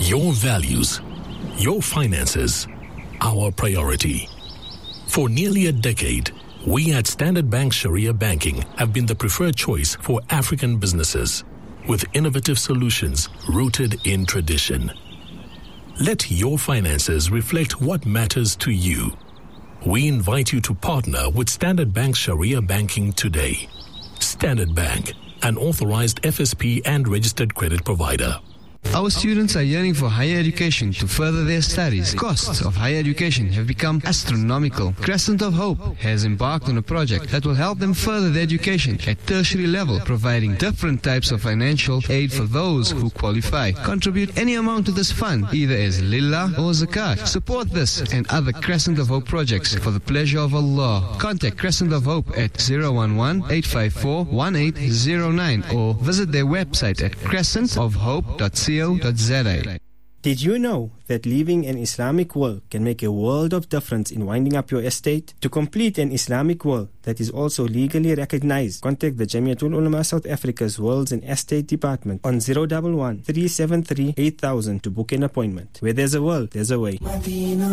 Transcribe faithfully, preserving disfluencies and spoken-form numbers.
Your values, your finances, our priority. For nearly a decade, we at Standard Bank Sharia Banking have been the preferred choice for African businesses, with innovative solutions rooted in tradition. Let your finances reflect what matters to you. We invite you to partner with Standard Bank Sharia Banking today. Standard Bank, an authorized F S P and registered credit provider. Our students are yearning for higher education to further their studies. Costs of higher education have become astronomical. Crescent of Hope has embarked on a project that will help them further their education at tertiary level, providing different types of financial aid for those who qualify. Contribute any amount to this fund, either as lillah or zakat. Support this and other Crescent of Hope projects for the pleasure of Allah. Contact Crescent of Hope at zero one one, eight five four, one eight zero nine or visit their website at crescent of hope dot co dot za. Did you know that leaving an Islamic will can make a world of difference in winding up your estate? To complete an Islamic will that is also legally recognized, contact the Jamiatul Ulama South Africa's Wills and Estate Department on zero one one, three seven three, eight thousand to book an appointment. Where there's a will, there's a way.